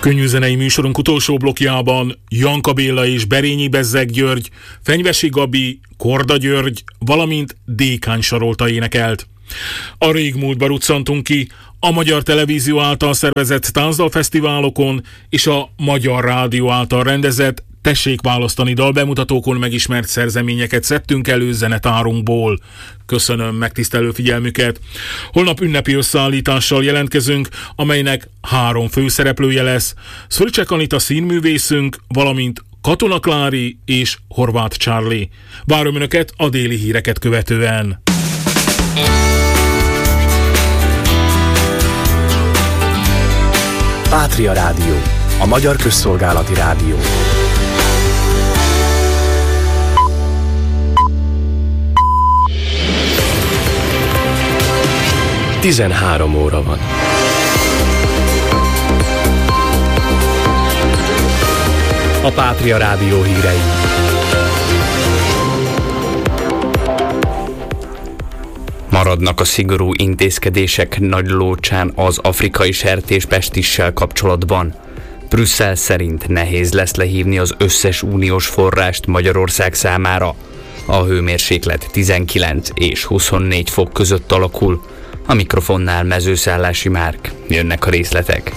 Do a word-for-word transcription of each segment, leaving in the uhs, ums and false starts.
Könnyűzenei műsorunk utolsó blokkjában Janka Béla és Berényi Bezzeg György, Fenyvesi Gabi, Korda György, valamint Dékány Sarolta énekelt. A régmúltba ruccantunk ki a Magyar Televízió által szervezett táncdalfesztiválokon és a Magyar Rádió által rendezett Tessék választani dalbemutatókon megismert szerzeményeket szedtünk elő zenetárunkból. Köszönöm megtisztelő figyelmüket. Holnap ünnepi összeállítással jelentkezünk, amelynek három főszereplője lesz. Szörcsek Anita színművészünk, valamint Katona Klári és Horváth Charlie. Várom Önöket a déli híreket követően. Pátria Rádió, a magyar közszolgálati rádió. tizenhárom óra van. A Pátria Rádió hírei. Maradnak a szigorú intézkedések Nagylócsán az afrikai sertéspestissel kapcsolatban. Brüsszel szerint nehéz lesz lehívni az összes uniós forrást Magyarország számára. A hőmérséklet tizenkilenc és huszonnégy fok között alakul. A mikrofonnál Mezőszállási Márk. Jönnek a részletek.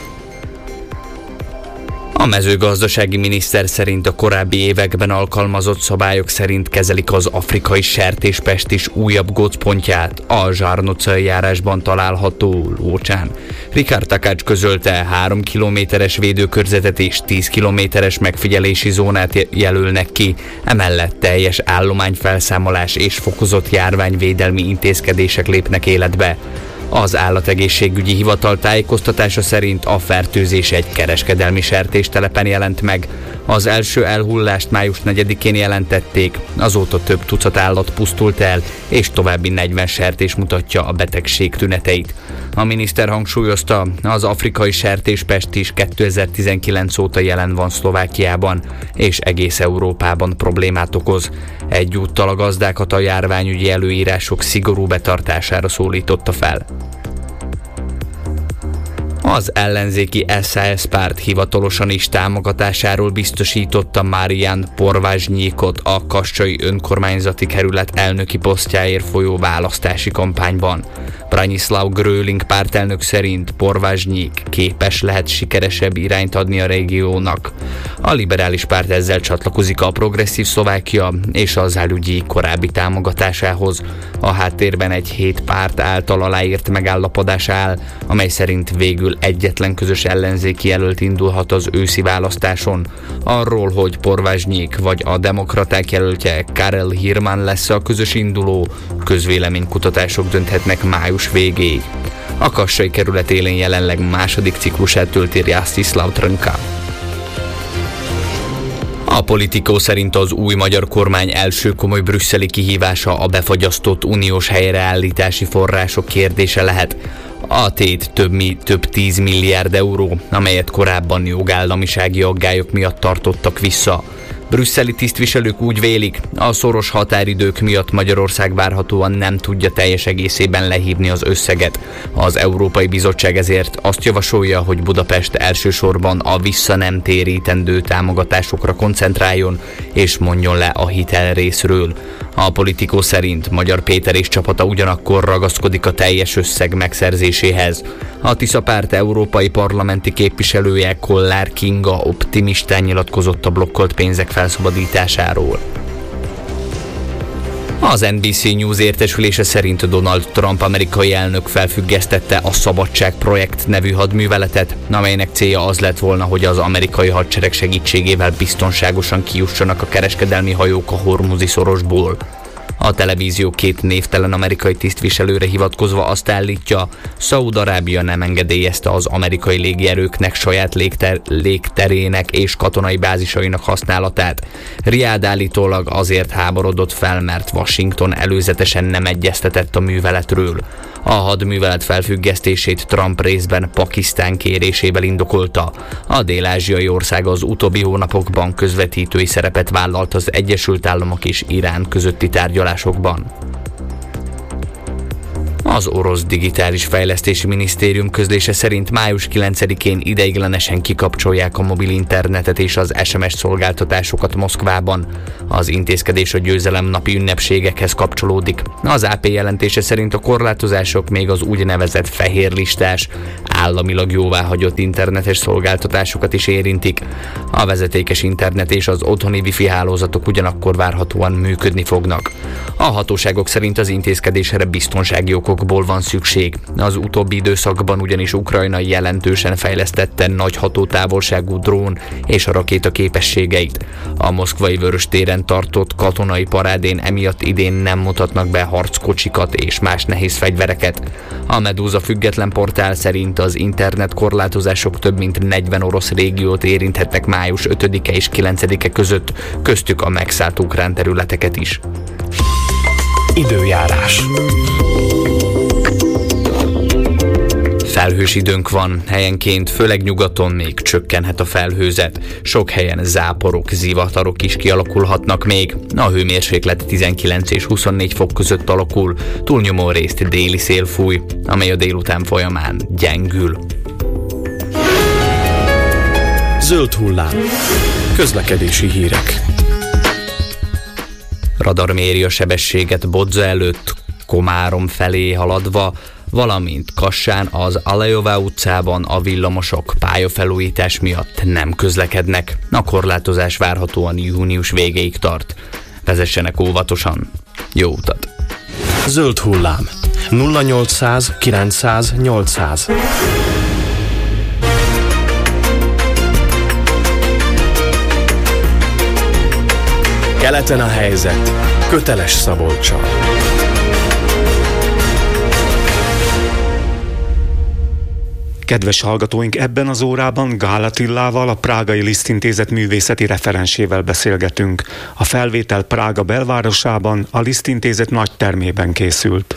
A mezőgazdasági miniszter szerint a korábbi években alkalmazott szabályok szerint kezelik az afrikai sertéspestis újabb gócpontját, a Zsarnocai járásban található Lócsán. Rikard Takács közölte, három kilométeres védőkörzetet és tíz kilométeres megfigyelési zónát jelölnek ki, emellett teljes állományfelszámolás és fokozott járványvédelmi intézkedések lépnek életbe. Az Állategészségügyi Hivatal tájékoztatása szerint a fertőzés egy kereskedelmi sertéstelepen jelent meg. Az első elhullást május negyedikén jelentették, azóta több tucat állat pusztult el, és további negyven sertés mutatja a betegség tüneteit. A miniszter hangsúlyozta, az afrikai sertéspestis kétezer-tizenkilenc óta jelen van Szlovákiában, és egész Európában problémát okoz. Egyúttal a gazdákat a járványügyi előírások szigorú betartására szólította fel. Az ellenzéki es zé es párt hivatalosan is támogatásáról biztosította Marian Porvázsnyikot a kassai önkormányzati kerület elnöki posztjáért folyó választási kampányban. Branislav Gröling pártelnök szerint Porvázsnyik képes lehet sikeresebb irányt adni a régiónak. A liberális párt ezzel csatlakozik a Progresszív Szlovákia és az álügyi korábbi támogatásához. A háttérben egy hét párt által aláírt megállapodás áll, amely szerint végül egyetlen közös ellenzéki jelölt indulhat az őszi választáson. Arról, hogy Porvázsnyik vagy a demokraták jelöltje Karel Hirman lesz a közös induló, közvéleménykutatások dönthetnek május végéig. A kassai kerület élén jelenleg második ciklusát tölti Rastislav Trnka. A Politikó szerint az új magyar kormány első komoly brüsszeli kihívása a befagyasztott uniós helyreállítási források kérdése lehet. A tét több, mi, több tíz milliárd euró, amelyet korábban jogállamisági aggályok miatt tartottak vissza. Brüsszeli tisztviselők úgy vélik, a szoros határidők miatt Magyarország várhatóan nem tudja teljes egészében lehívni az összeget. Az Európai Bizottság ezért azt javasolja, hogy Budapest elsősorban a vissza nem térítendő támogatásokra koncentráljon, és mondjon le a hitel részről. A Politikó szerint Magyar Péter és csapata ugyanakkor ragaszkodik a teljes összeg megszerzéséhez. A Tisza párt európai parlamenti képviselője Kollár Kinga optimistán nyilatkozott a blokkolt pénzek felszabadításáról. Az en bé cé News értesülése szerint Donald Trump amerikai elnök felfüggesztette a Szabadság Projekt nevű hadműveletet, amelynek célja az lett volna, hogy az amerikai hadsereg segítségével biztonságosan kijussanak a kereskedelmi hajók a Hormuzi szorosból. A televízió két névtelen amerikai tisztviselőre hivatkozva azt állítja, Szaúd-Arábia nem engedélyezte az amerikai légierőknek saját légter- légterének és katonai bázisainak használatát. Riád állítólag azért háborodott fel, mert Washington előzetesen nem egyeztetett a műveletről. A hadművelet felfüggesztését Trump részben Pakisztán kérésével indokolta. A dél-ázsiai ország az utóbbi hónapokban közvetítői szerepet vállalt az Egyesült Államok és Irán közötti tárgyalásokban. Az orosz digitális fejlesztési minisztérium közlése szerint május kilencedikén ideiglenesen kikapcsolják a mobil internetet és az es em es szolgáltatásokat Moszkvában. Az intézkedés a győzelem napi ünnepségekhez kapcsolódik. Az á pé jelentése szerint a korlátozások még az úgynevezett fehér listás, államilag jóváhagyott internetes szolgáltatásokat is érintik. A vezetékes internet és az otthoni wifi hálózatok ugyanakkor várhatóan működni fognak. A hatóságok szerint az intézkedésre biztonsági okokból van szükség. Az utóbbi időszakban ugyanis Ukrajna jelentősen fejlesztette nagy hatótávolságú drón és a rakéta képességeit. A moszkvai Vöröstéren tartott katonai parádén emiatt idén nem mutatnak be harckocsikat és más nehéz fegyvereket. A Medúza független portál szerint az internet korlátozások több mint negyven orosz régiót érinthetnek május ötödike és kilencedike között, köztük a megszállt ukrán területeket is. Időjárás. Felhős időnk van, helyenként, főleg nyugaton még csökkenhet a felhőzet. Sok helyen záporok, zivatarok is kialakulhatnak még. A hőmérséklet tizenkilenc és huszonnégy fok között alakul, túlnyomó részt déli szél fúj, amely a délután folyamán gyengül. Zöld hullám. Közlekedési hírek. Radar méri a sebességet Bodza előtt, Komárom felé haladva, valamint Kassán az Alajová utcában a villamosok pályafelújítás miatt nem közlekednek. A korlátozás várhatóan június végéig tart. Vezessenek óvatosan. Jó utat! Zöld hullám. nulla nyolcszáz kilencszáz nyolcszáz. Keleten a helyzet. Köteles Szabolccsal. Kedves hallgatóink, ebben az órában Gál Attilával, a Prágai Liszt Intézet művészeti referensével beszélgetünk. A felvétel Prága belvárosában, a Liszt Intézet nagy termében készült.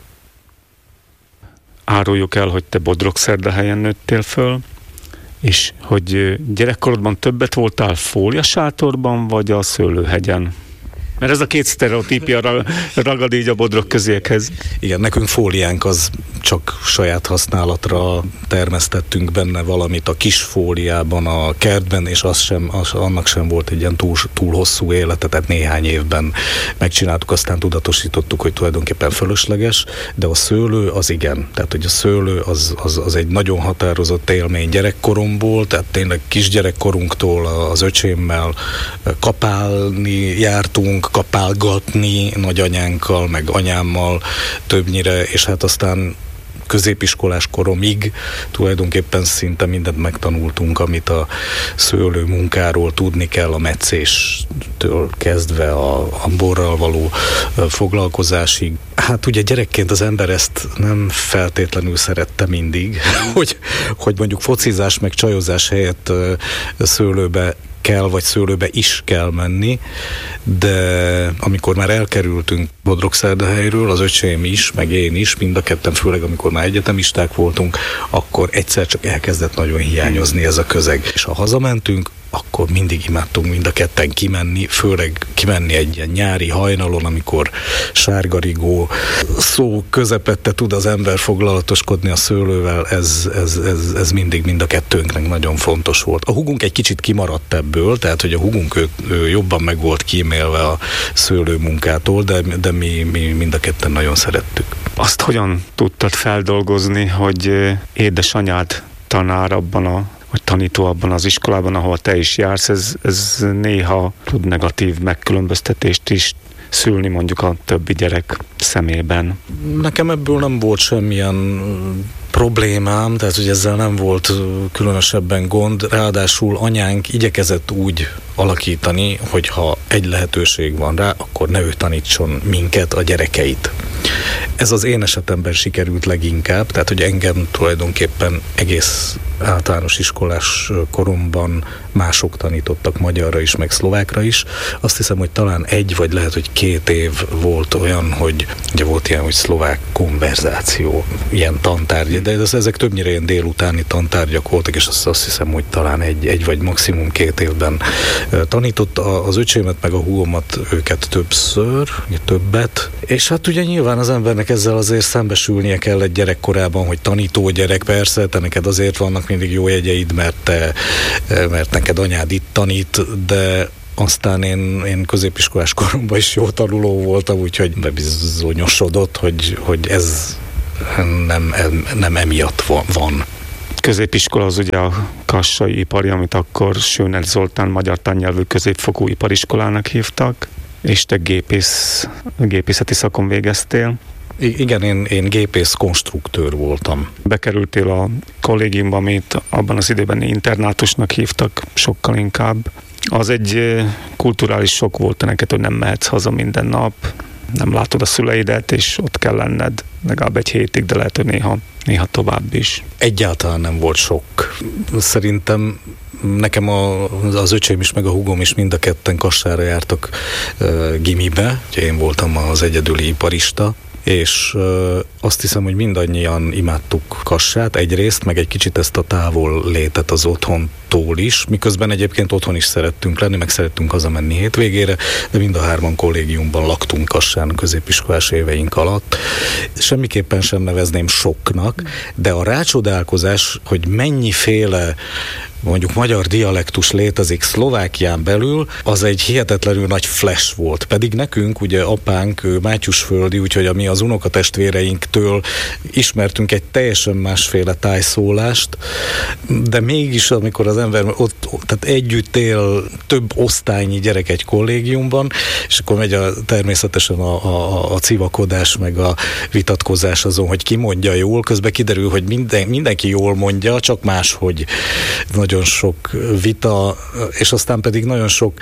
Áruljuk el, hogy te Bodrogszerdahelyen nőttél föl, és hogy gyerekkorodban többet voltál fóliasátorban, vagy a Szőlőhegyen? Mert ez a két sztereotípia ragad így a bodrog közékhez. Igen, nekünk fóliánk az csak saját használatra termesztettünk benne valamit a kis fóliában, a kertben, és az sem, az, annak sem volt egy ilyen túl, túl hosszú élete, tehát néhány évben megcsináltuk, aztán tudatosítottuk, hogy tulajdonképpen fölösleges, de a szőlő az igen. Tehát, hogy a szőlő az, az, az egy nagyon határozott élmény gyerekkoromból, tehát tényleg kisgyerekkorunktól az öcsémmel kapálni jártunk, kapálgatni nagyanyánkkal, meg anyámmal többnyire, és hát aztán középiskolás koromig tulajdonképpen szinte mindent megtanultunk, amit a szőlő munkáról tudni kell, a metszéstől kezdve a, a borral való foglalkozásig. Hát ugye gyerekként az ember ezt nem feltétlenül szerette mindig, hogy, hogy mondjuk focizás meg csajozás helyett szőlőbe kell, vagy szőlőbe is kell menni, de amikor már elkerültünk Bodrogszerdahelyről, az öcsém is, meg én is, mind a ketten, főleg amikor már egyetemisták voltunk, akkor egyszer csak elkezdett nagyon hiányozni ez a közeg. És ha hazamentünk, akkor mindig imádtunk mind a ketten kimenni, főleg kimenni egy ilyen nyári hajnalon, amikor sárgarigó szó közepette tud az ember foglalatoskodni a szőlővel, ez, ez, ez, ez mindig mind a kettőnknek nagyon fontos volt. A húgunk egy kicsit kimaradt ebből, tehát hogy a húgunk ő, ő jobban meg volt kímélve a szőlőmunkától, de, de mi, mi mind a ketten nagyon szerettük. Azt hogyan tudtad feldolgozni, hogy édesanyád tanár abban a vagy tanító abban az iskolában, ahol te is jársz, ez, ez néha tud negatív megkülönböztetést is szülni mondjuk a többi gyerek szemében. Nekem ebből nem volt semmilyen problémám, tehát hogy ezzel nem volt különösebben gond, ráadásul anyánk igyekezett úgy alakítani, hogy ha egy lehetőség van rá, akkor ne ő tanítson minket, a gyerekeit. Ez az én esetemben sikerült leginkább, tehát hogy engem tulajdonképpen egész általános iskolás koromban mások tanítottak magyarra is, meg szlovákra is. Azt hiszem, hogy talán egy, vagy lehet, hogy két év volt olyan, hogy ugye volt ilyen, hogy szlovák konverzáció, ilyen tantárgy, de ezek többnyire ilyen délutáni tantárgyak voltak, és azt, azt hiszem, hogy talán egy, egy vagy maximum két évben tanított. Az öcsémet meg a húgomat őket többször, többet, és hát ugye nyilván az embernek ezzel azért szembesülnie kellett gyerekkorában, hogy tanító gyerek, persze, te neked azért vannak mindig jó jegyeid, mert, te, mert neked anyád itt tanít, de aztán én, én középiskolás koromban is jó tanuló voltam, úgyhogy bebizonyosodott, hogy, hogy ez nem, nem emiatt van. Középiskola az ugye a kassai ipari, amit akkor Schöner Zoltán magyar tannyelvű középfokú ipariskolának hívtak, és te gépész, gépészeti szakon végeztél. Igen, én, én gépész konstruktőr voltam. Bekerültél a kollégiumba, amit abban az időben internátusnak hívtak sokkal inkább. Az egy kulturális sok volt neked, hogy nem mehetsz haza minden nap, nem látod a szüleidet, és ott kell lenned legalább egy hétig, de lehet, hogy néha, néha tovább is. Egyáltalán nem volt sok. Szerintem nekem a, az öcsém is, meg a húgom is mind a ketten Kassára jártak uh, gimibe, ugye én voltam az egyedüli iparista, és ö, azt hiszem, hogy mindannyian imádtuk Kassát egyrészt, meg egy kicsit ezt a távol létet az otthontól is, miközben egyébként otthon is szerettünk lenni, meg szerettünk hazamenni hétvégére, de mind a hárman kollégiumban laktunk Kassán középiskolás éveink alatt. Semmiképpen sem nevezném soknak, de a rácsodálkozás, hogy mennyiféle mondjuk magyar dialektus létezik Szlovákián belül, az egy hihetetlenül nagy flash volt. Pedig nekünk, ugye apánk, ő mátyusföldi, úgyhogy ami az unokatestvéreinktől ismertünk egy teljesen másféle tájszólást, de mégis, amikor az ember ott, tehát együtt él több osztálynyi gyerek egy kollégiumban, és akkor megy a, természetesen a, a, a civakodás, meg a vitatkozás azon, hogy ki mondja jól, közben kiderül, hogy minden, mindenki jól mondja, csak máshogy. Nagyon sok vita, és aztán pedig nagyon sok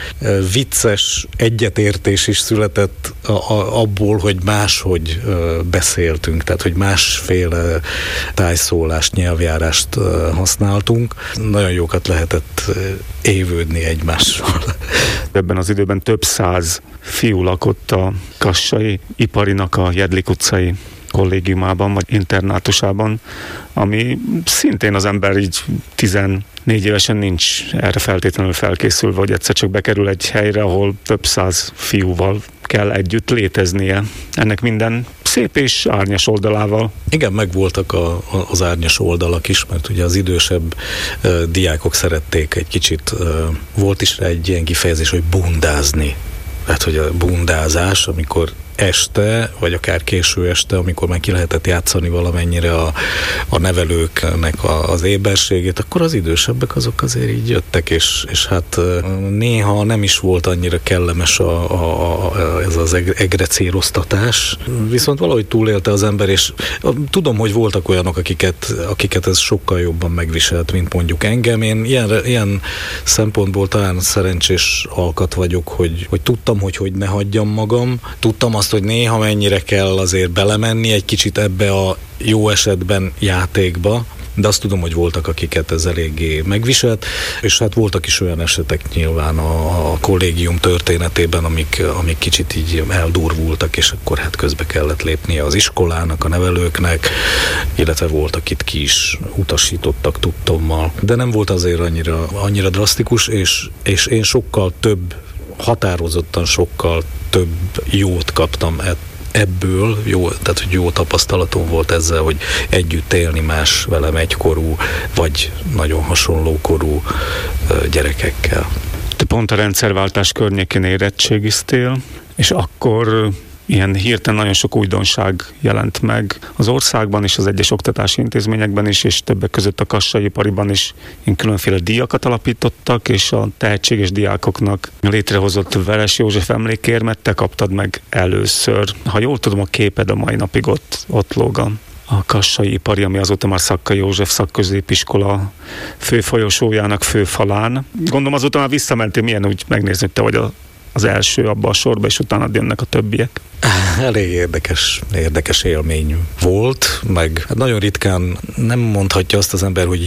vicces egyetértés is született a, a, abból, hogy máshogy beszéltünk, tehát hogy másféle tájszólást, nyelvjárást használtunk. Nagyon jókat lehetett évődni egymással. Ebben az időben több száz fiú lakott a kassai iparinak a Jedlik utcai kollégiumában, vagy internátusában, ami szintén az ember így tizennégy évesen nincs erre feltétlenül felkészülve, hogy egyszer csak bekerül egy helyre, ahol több száz fiúval kell együtt léteznie. Ennek minden szép és árnyas oldalával. Igen, megvoltak a, a, az árnyas oldalak is, mert ugye az idősebb uh, diákok szerették egy kicsit, uh, volt is rá egy ilyen kifejezés, hogy bundázni. Tehát, hogy a bundázás, amikor este, vagy akár késő este, amikor már ki lehetett játszani valamennyire a, a nevelőknek a, az éberségét, akkor az idősebbek azok azért így jöttek, és, és hát néha nem is volt annyira kellemes a, a, a, ez az egrecéroztatás, viszont valahogy túlélte az ember, és tudom, hogy voltak olyanok, akiket, akiket ez sokkal jobban megviselt, mint mondjuk engem. Én ilyen, ilyen szempontból talán szerencsés alkat vagyok, hogy, hogy tudtam, hogy hogy ne hagyjam magam, tudtam azt, hogy néha mennyire kell azért belemenni egy kicsit ebbe a jó esetben játékba, de azt tudom, hogy voltak, akiket ez eléggé megviselt, és hát voltak is olyan esetek nyilván a, a kollégium történetében, amik, amik kicsit így eldurvultak, és akkor hát közbe kellett lépnie az iskolának, a nevelőknek, illetve voltak itt ki is utasítottak tudtommal. De nem volt azért annyira, annyira drasztikus, és, és én sokkal több, határozottan sokkal több jót kaptam ebből, jó, tehát hogy jó tapasztalatom volt ezzel, hogy együtt élni más velem egykorú, vagy nagyon hasonló korú gyerekekkel. Te pont a rendszerváltás környékén érettségiztél, és akkor ilyen hirtelen nagyon sok újdonság jelent meg az országban és az egyes oktatási intézményekben is, és többek között a kassai ipariban is én különféle díjakat alapítottak, és a tehetséges diákoknak létrehozott Veres József emlékérmet te kaptad meg először. Ha jól tudom, a képed a mai napig ott, ott lóg a kassai ipari, ami azóta már Szakkai József szakközépiskola főfolyosójának főfalán. Gondolom azóta már visszamentél, milyen úgy megnézni, hogy te vagy a az első abba a sorba, és utána jönnek a többiek. Elég érdekes, érdekes élmény volt, meg hát nagyon ritkán nem mondhatja azt az ember, hogy jut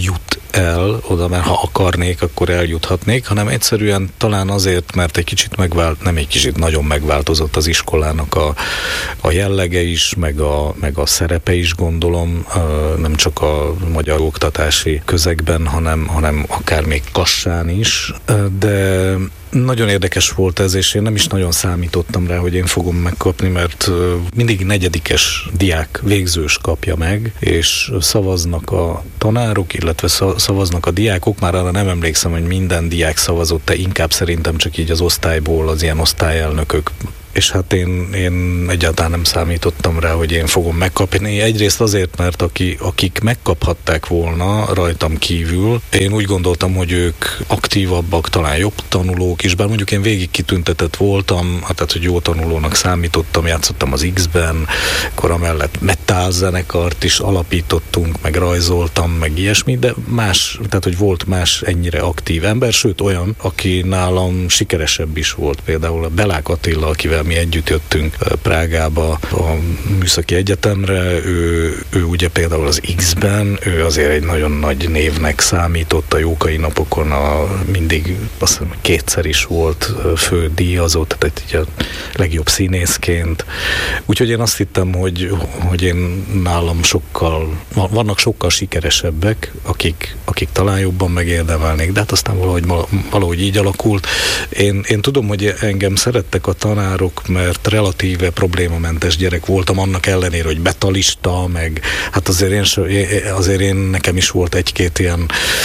el oda, mert ha akarnék, akkor eljuthatnék, hanem egyszerűen talán azért, mert egy kicsit megvált, nem egy kicsit, nagyon megváltozott az iskolának a, a jellege is, meg a, meg a szerepe is, gondolom, nem csak a magyar oktatási közegben, hanem, hanem akár még Kassán is, de nagyon érdekes volt ez, és én nem is nagyon számítottam rá, hogy én fogom megkapni, mert mindig negyedikes diák végzős kapja meg, és szavaznak a tanárok, illetve szavaznak a diákok. Már arra nem emlékszem, hogy minden diák szavazott, de inkább szerintem csak így az osztályból az ilyen osztályelnökök. És hát én, én egyáltalán nem számítottam rá, hogy én fogom megkapni. Egyrészt azért, mert aki, akik megkaphatták volna rajtam kívül, én úgy gondoltam, hogy ők aktívabbak, talán jobb tanulók is, bár mondjuk én végig kitüntetett voltam, tehát hogy jó tanulónak számítottam, játszottam az X-ben, akkor amellett metal zenekart is alapítottunk, meg rajzoltam, meg ilyesmi, de más, tehát hogy volt más ennyire aktív ember, sőt olyan, aki nálam sikeresebb is volt, például a Belák Attila, akivel mi együtt jöttünk Prágába a Műszaki Egyetemre, ő, ő ugye például az X-ben, ő azért egy nagyon nagy névnek számított a Jókai napokon, a, mindig azt hiszem kétszer is volt fő díjazott, tehát így a legjobb színészként. Úgyhogy én azt hittem, hogy, hogy én nálam sokkal, vannak sokkal sikeresebbek, akik, akik talán jobban megérdemelnék, de hát aztán valahogy, valahogy így alakult. Én, én tudom, hogy engem szerettek a tanárok, mert relatíve problémamentes gyerek voltam, annak ellenére, hogy betalista, meg hát azért én, azért én nekem is volt egy-két ilyen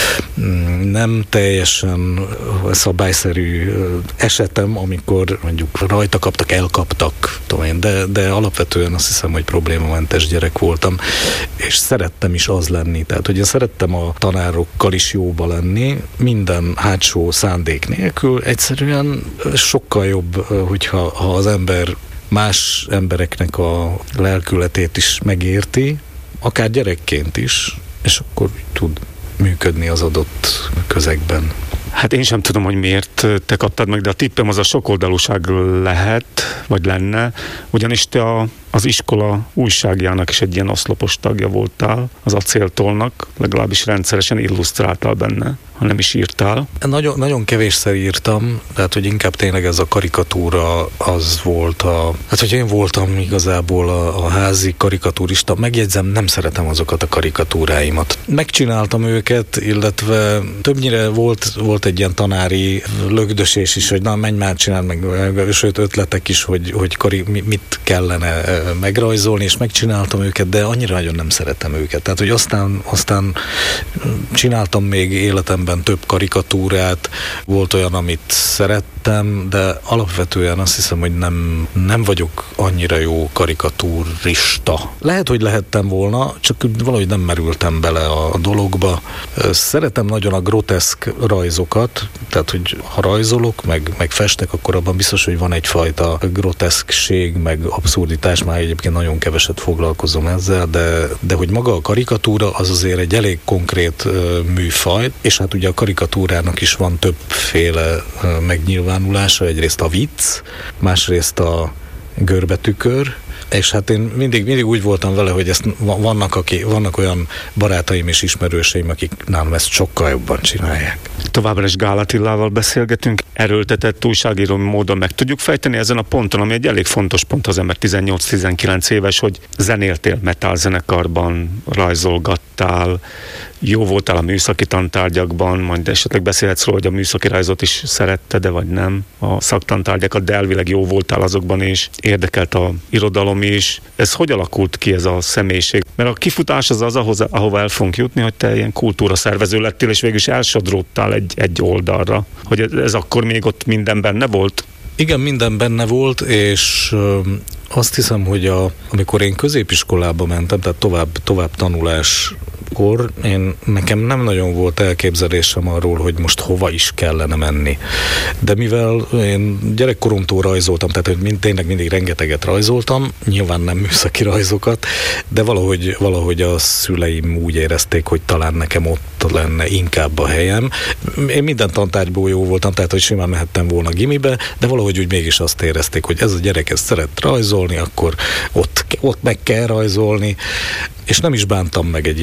nem teljesen szabályszerű esetem, amikor mondjuk rajta kaptak, elkaptak, tudom én, de, de alapvetően azt hiszem, hogy problémamentes gyerek voltam, és szerettem is az lenni, tehát hogy én szerettem a tanárokkal is jóba lenni, minden hátsó szándék nélkül, egyszerűen sokkal jobb, hogyha ha az ember más embereknek a lelkületét is megérti, akár gyerekként is, és akkor tud működni az adott közegben. Hát én sem tudom, hogy miért te kaptad meg, de a tippem az a sokoldalúság lehet, vagy lenne, ugyanis te a, az iskola újságjának is egy ilyen oszlopos tagja voltál, az Acéltolnak, legalábbis rendszeresen illusztráltál benne, ha nem is írtál. Nagyon, nagyon kevésszer írtam, tehát hogy inkább tényleg ez a karikatúra az volt a... Hát, hogy én voltam igazából a, a házi karikatúrista, megjegyzem, nem szeretem azokat a karikatúráimat. Megcsináltam őket, illetve többnyire volt, volt egy ilyen tanári lögdösés is, hogy na, menj már, csináld meg, sőt ötletek is, hogy, hogy kari, mit kellene megrajzolni, és megcsináltam őket, de annyira nagyon nem szeretem őket. Tehát, hogy aztán, aztán csináltam még életemben több karikatúrát, volt olyan, amit szerettem, de alapvetően azt hiszem, hogy nem, nem vagyok annyira jó karikatúrista. Lehet, hogy lehettem volna, csak valahogy nem merültem bele a dologba. Szeretem nagyon a groteszk rajzokat, tehát, hogy ha rajzolok, meg, meg festek, akkor abban biztos, hogy van egyfajta groteszkség, meg abszurditás, már egyébként nagyon keveset foglalkozom ezzel, de, de hogy maga a karikatúra az azért egy elég konkrét uh, műfaj, és hát ugye a karikatúrának is van többféle uh, megnyilvánulása, egyrészt a vicc, másrészt a görbetükör, és hát én mindig, mindig úgy voltam vele, hogy ezt vannak, aki, vannak olyan barátaim és ismerőseim, akik nálam ezt sokkal jobban csinálják. Továbbra is Gál Attilával beszélgetünk, erőltetett újságíró módon meg tudjuk fejteni ezen a ponton, ami egy elég fontos pont az ember tizennyolc-tizenkilenc éves, hogy zenéltél metal zenekarban, rajzolgattál, jó voltál a műszaki tantárgyakban, majd esetleg beszélhetsz róla, hogy a műszaki rajzot is szerette, de vagy nem, a szaktantárgyakat, de elvileg jó voltál azokban is, érdekelt a irodalom is. Ez hogy alakult ki ez a személyiség? Mert a kifutás az az, ahhoz, ahova el fogunk jutni, hogy te ilyen kultúraszervező lettél, és végül is elsodródtál egy, egy oldalra. Hogy ez, ez akkor még ott minden benne volt? Igen, minden benne volt, és ö, azt hiszem, hogy a, amikor én középiskolába mentem, tehát tovább, tovább tanulás akkor én, nekem nem nagyon volt elképzelésem arról, hogy most hova is kellene menni. De mivel én gyerekkoromtól rajzoltam, tehát hogy mind, tényleg mindig rengeteget rajzoltam, nyilván nem műszaki rajzokat, de valahogy, valahogy a szüleim úgy érezték, hogy talán nekem ott lenne inkább a helyem. Én minden tantárgyból jó voltam, tehát hogy simán mehettem volna gimibe, de valahogy úgy mégis azt érezték, hogy ez a gyerek ezt szeret rajzolni, akkor ott, ott meg kell rajzolni, és nem is bántam meg egyébként.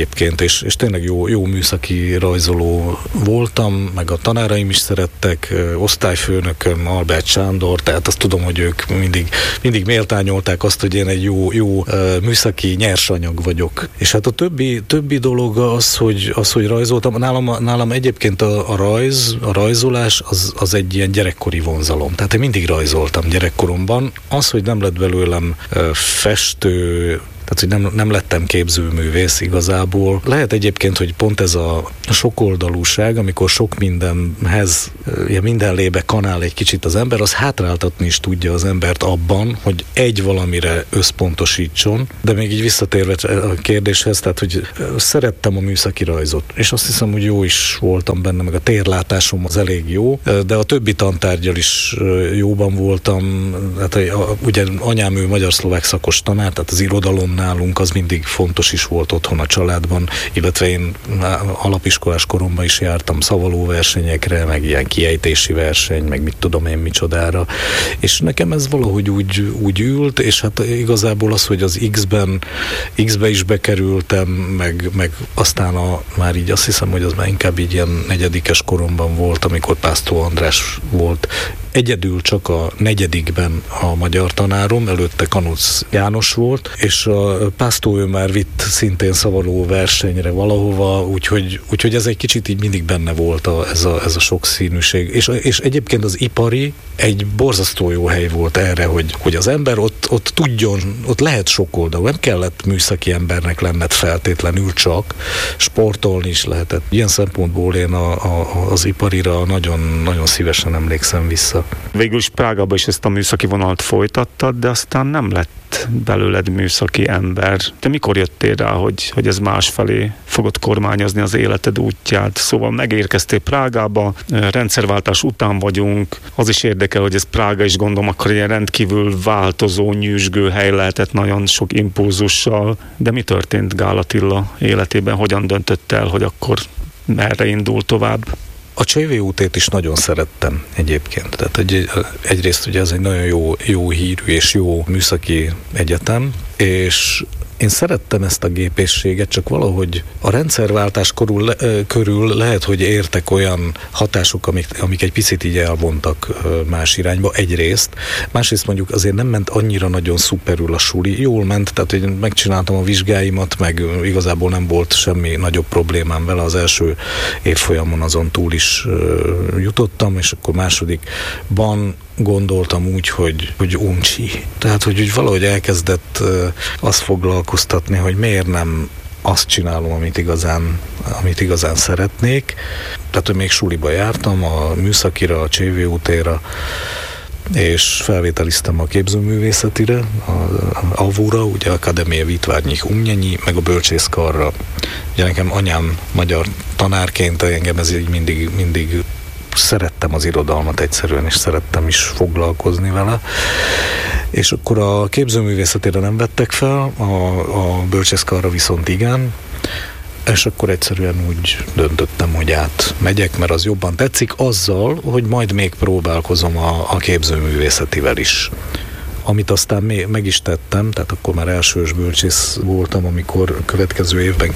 és, és tényleg jó, jó műszaki rajzoló voltam, meg a tanáraim is szerettek, osztályfőnököm Albert Sándor, tehát azt tudom, hogy ők mindig, mindig méltányolták azt, hogy én egy jó, jó műszaki nyersanyag vagyok. És hát a többi, többi dolog az, hogy, az, hogy rajzoltam, nálam, nálam egyébként a, a rajz, a rajzolás az, az egy ilyen gyerekkori vonzalom. Tehát én mindig rajzoltam gyerekkoromban. Az, hogy nem lett belőlem festő, tehát, hogy nem, nem lettem képzőművész igazából. Lehet egyébként, hogy pont ez a sokoldalúság, amikor sok mindenhez, ilyen minden lébe kanál egy kicsit az ember, az hátráltatni is tudja az embert abban, hogy egy valamire összpontosítson, de még így visszatérve a kérdéshez, tehát, hogy szerettem a műszaki rajzot, és azt hiszem, hogy jó is voltam benne, meg a térlátásom az elég jó, de a többi tantárgyal is jóban voltam, hát ugye anyám ő magyar-szlovák szakos tanár, tehát az irodalom nálunk az mindig fontos is volt otthon a családban, illetve én alapiskolás koromban is jártam szavalóversenyekre, meg ilyen kiejtési verseny, meg mit tudom én micsodára, és nekem ez valahogy úgy, úgy ült, és hát igazából az, hogy az X-ben, X-be is bekerültem, meg, meg aztán a, már így azt hiszem, hogy az már inkább így ilyen negyedikes koromban volt, amikor Pásztó András volt egyedül csak a negyedikben a magyar tanárom, előtte Kanuc János volt, és a Pásztó ő már vitt szintén szavaló versenyre valahova, úgyhogy, úgyhogy ez egy kicsit így mindig benne volt a, ez, a, ez a sokszínűség. És, és egyébként az ipari egy borzasztó jó hely volt erre, hogy, hogy az ember ott, ott tudjon, ott lehet sokoldalú, nem kellett műszaki embernek lenned feltétlenül csak, sportolni is lehetett. Ilyen szempontból én a, a, az iparira nagyon, nagyon szívesen emlékszem vissza. Végül is Prágában is ezt a műszaki vonalat folytattad, de aztán nem lett belőled műszaki ember. Te mikor jöttél rá, hogy, hogy ez másfelé fogod kormányozni az életed útját? Szóval megérkeztél Prágába, rendszerváltás után vagyunk, az is érdekel, hogy ez Prága is gondolom, akkor ilyen rendkívül változó, nyűsgő hely lehetett nagyon sok impulzussal, de mi történt Gál Attila életében? Hogyan döntött el, hogy akkor merre indul tovább? A cé vé u té-t is nagyon szerettem egyébként. Tehát egy, egyrészt ugye ez egy nagyon jó, jó hírű és jó műszaki egyetem, és én szerettem ezt a gépészséget, csak valahogy a rendszerváltás körül, le, körül lehet, hogy értek olyan hatások, amik, amik egy picit így elvontak más irányba, egyrészt. Másrészt mondjuk azért nem ment annyira nagyon szuperül a suli. Jól ment, tehát hogy megcsináltam a vizsgáimat, meg igazából nem volt semmi nagyobb problémám vele. Az első évfolyamon azon túl is jutottam, és akkor másodikban gondoltam úgy, hogy, hogy uncsi. Tehát, hogy, hogy valahogy elkezdett uh, azt foglalkoztatni, hogy miért nem azt csinálom, amit igazán, amit igazán szeretnék. Tehát, hogy még suliba jártam, a műszakira, a cé vé u té-ra, és felvételiztem a képzőművészetire, a avúra, ugye Akadémia Výtvarných umění, meg a bölcsészkarra. Ugye nekem anyám magyar tanárként, engem ez így mindig, mindig szerettem az irodalmat egyszerűen, és szerettem is foglalkozni vele. És akkor a képzőművészetére nem vettek fel, a, a bölcsészkarra viszont igen, és akkor egyszerűen úgy döntöttem, hogy átmegyek, mert az jobban tetszik, azzal, hogy majd még próbálkozom a, a képzőművészetivel is. Amit aztán még meg is tettem, tehát akkor már elsős bölcsész voltam, amikor a következő évben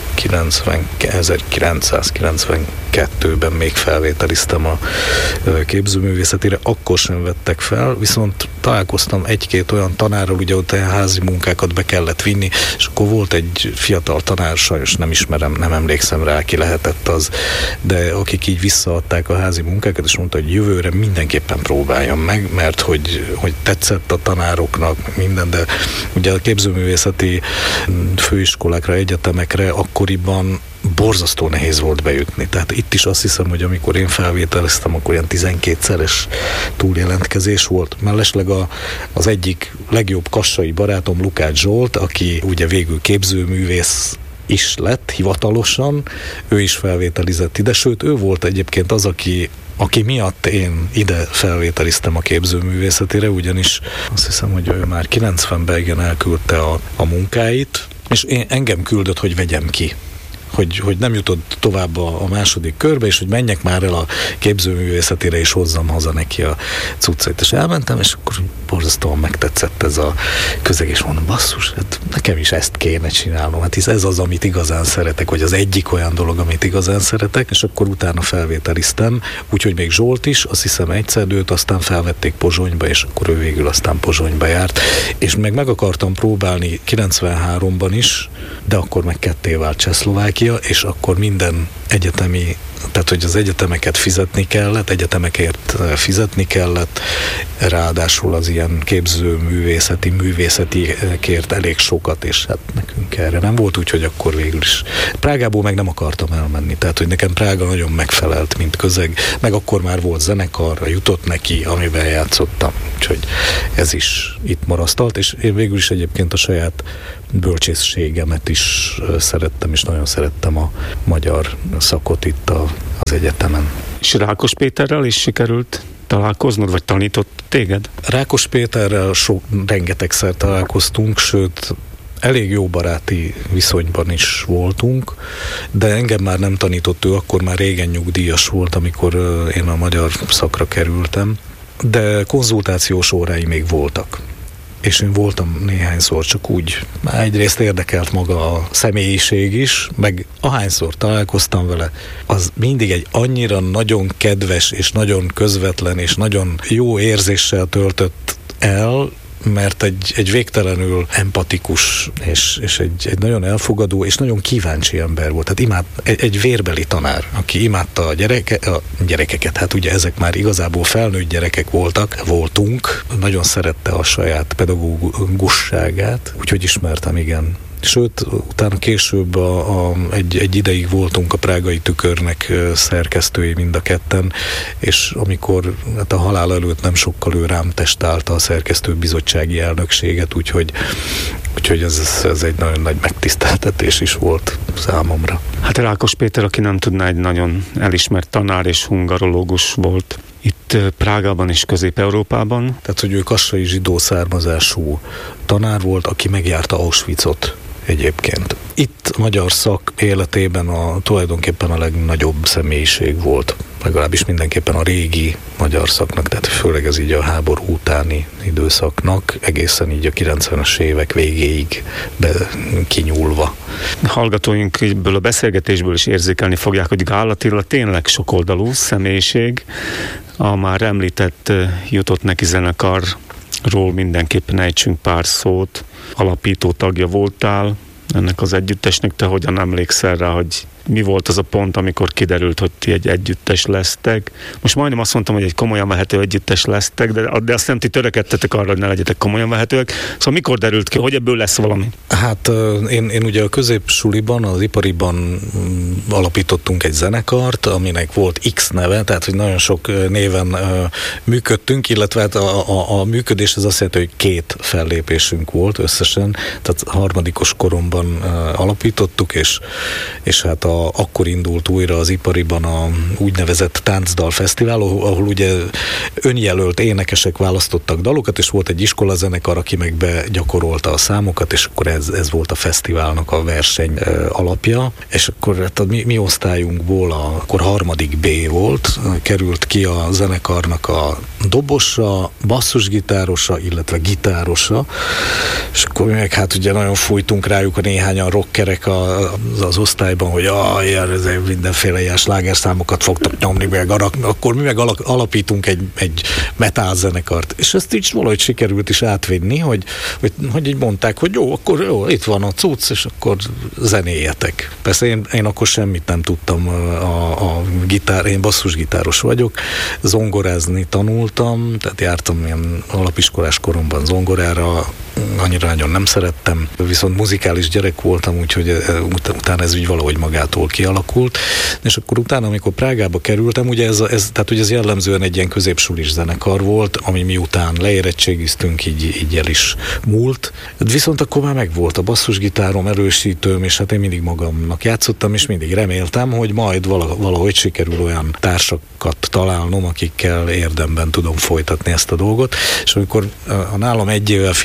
ezerkilencszázkilencvenkettőben még felvételiztem a képzőművészetére, akkor sem vettek fel, viszont találkoztam egy-két olyan tanárral, ugye ott a házi munkákat be kellett vinni, és akkor volt egy fiatal tanár, sajnos nem ismerem, nem emlékszem rá, ki lehetett az, de akik így visszaadták a házi munkákat, és mondta, hogy jövőre mindenképpen próbáljam meg, mert hogy, hogy tetszett a tanároknak minden, de ugye a képzőművészeti főiskolákra, egyetemekre akkoriban borzasztó nehéz volt bejutni. Tehát itt is azt hiszem, hogy amikor én felvételeztem, akkor ilyen tizenkétszeres túljelentkezés volt. Mellesleg a, az egyik legjobb kassai barátom Lukács Zsolt, aki ugye végül képzőművész is lett hivatalosan, ő is felvételizett ide, sőt ő volt egyébként az, aki aki miatt én ide felvételiztem a képzőművészetére, ugyanis azt hiszem, hogy ő már kilencvenben igen elküldte a, a munkáit, és én, engem küldött, hogy vegyem ki. hogy, hogy nem jutott tovább a, a második körbe, és hogy menjek már el a képzőművészetére, és hozzam haza neki a cuccait. És elmentem, és akkor borzasztóan megtetszett ez a közeg, és mondom, basszus, hát nekem is ezt kéne csinálnom, hát hisz ez az, amit igazán szeretek, vagy az egyik olyan dolog, amit igazán szeretek, és akkor utána felvételiztem, úgyhogy még Zsolt is, azt hiszem egyszerdőt, aztán felvették Pozsonyba, és akkor ő végül aztán Pozsonyba járt, és meg meg akartam próbálni kilencvenháromban is, de akkor meg ketté vált Csehszlovákia, és akkor minden egyetemi, tehát hogy az egyetemeket fizetni kellett, egyetemekért fizetni kellett, ráadásul az ilyen képzőművészeti, művészetikért elég sokat, és hát nekünk erre nem volt, úgyhogy akkor végül is. Prágából meg nem akartam elmenni, tehát hogy nekem Prága nagyon megfelelt, mint közeg, meg akkor már volt zenekarra, jutott neki, amiben játszottam, úgyhogy ez is itt marasztalt, és én végül is egyébként a saját bölcsészségemet is szerettem, és nagyon szerettem a magyar szakot itt a, az egyetemen. És Rákos Péterrel is sikerült találkoznod, vagy tanított téged? Rákos Péterrel sok, rengetegszer találkoztunk, sőt, elég jó baráti viszonyban is voltunk, de engem már nem tanított, ő akkor már régen nyugdíjas volt, amikor én a magyar szakra kerültem, de konzultációs órái még voltak. És én voltam néhányszor, csak úgy, már egyrészt érdekelt maga a személyiség is, meg ahányszor találkoztam vele, az mindig egy annyira nagyon kedves, és nagyon közvetlen, és nagyon jó érzéssel töltött el, mert egy, egy végtelenül empatikus, és, és egy, egy nagyon elfogadó, és nagyon kíváncsi ember volt. Tehát imád, egy, egy vérbeli tanár, aki imádta a, gyereke, a gyerekeket, hát ugye ezek már igazából felnőtt gyerekek voltak, voltunk, nagyon szerette a saját pedagógusságát, úgyhogy ismertem, igen. Sőt, utána később a, a, egy, egy ideig voltunk a Prágai Tükörnek szerkesztői mind a ketten, és amikor hát a halál előtt nem sokkal ő rám testálta a szerkesztőbizottsági elnökséget, úgyhogy, úgyhogy ez, ez egy nagyon nagy megtiszteltetés is volt számomra. Hát Rákos Péter, aki nem tudná, egy nagyon elismert tanár és hungarológus volt itt Prágában és Közép-Európában. Tehát, hogy ő kassai zsidó származású tanár volt, aki megjárta Auschwitzot egyébként. Itt a magyar szak életében a, tulajdonképpen a legnagyobb személyiség volt, legalábbis mindenképpen a régi magyar szaknak, tehát főleg ez így a háború utáni időszaknak, egészen így a kilencvenes évek végéig be kinyúlva. Hallgatóink ebből a beszélgetésből is érzékelni fogják, hogy Gál Attila tényleg sokoldalú személyiség. A már említett Jutott neki zenekarról mindenképpen ejtsünk pár szót. Alapító tagja voltál ennek az együttesnek, te hogyan emlékszel rá, hogy mi volt az a pont, amikor kiderült, hogy ti egy együttes lesztek? Most majdnem azt mondtam, hogy egy komolyan vehető együttes lesztek, de, de azt nem ti törekedtetek arra, hogy ne legyetek komolyan vehetőek. Szóval mikor derült ki, hogy ebből lesz valami? Hát én, én ugye a középsuliban, az ipariban alapítottunk egy zenekart, aminek volt X neve, tehát hogy nagyon sok néven uh, működtünk, illetve hát a, a, a működés az azt jelenti, hogy két fellépésünk volt összesen, tehát harmadikos koromban uh, alapítottuk, és, és hát a akkor indult újra az ipariban a úgynevezett Táncdal Fesztivál, ahol ugye önjelölt énekesek választottak dalokat, és volt egy iskolazenekar, aki meg begyakorolta a számokat, és akkor ez, ez volt a fesztiválnak a verseny alapja, és akkor hát a mi, mi osztályunkból a, akkor harmadik B volt, került ki a zenekarnak a dobosa, basszusgitárosa, illetve gitárosa, és akkor mi meg hát ugye nagyon fújtunk rájuk a néhányan rockerek az, az osztályban, hogy ah, ilyen, mindenféle ilyen slágerszámokat fogtok nyomni, meg akkor mi meg alapítunk egy, egy metal zenekart. És ezt így valahogy sikerült is átvinni, hogy, hogy, hogy így mondták, hogy jó, akkor jó, itt van a cucc, és akkor zenéjetek. Persze én, én akkor semmit nem tudtam a, a gitár, én basszusgitáros vagyok, zongorázni tanultam, tehát jártam ilyen alapiskolás koromban zongorára, annyira nagyon nem szerettem, viszont muzikális gyerek voltam, úgyhogy utána ez úgy valahogy magától kialakult, és akkor utána, amikor Prágába kerültem, ugye ez, ez, tehát ugye ez jellemzően egy ilyen középsulis zenekar volt, ami miután leérettségiztünk, így, így el is múlt, viszont akkor már megvolt a basszusgitárom, erősítőm, és hát én mindig magamnak játszottam, és mindig reméltem, hogy majd valahogy sikerül olyan társakat találnom, akikkel érdemben tudom folytatni ezt a dolgot, és amikor a nálam egy évvel fiatalabb